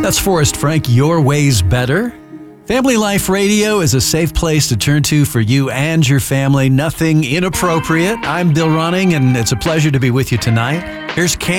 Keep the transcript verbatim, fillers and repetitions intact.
That's Forrest Frank, Your Way's Better. Family Life Radio is a safe place to turn to for you and your family. Nothing inappropriate. I'm Bill Ronning, and it's a pleasure to be with you tonight. Here's Kane.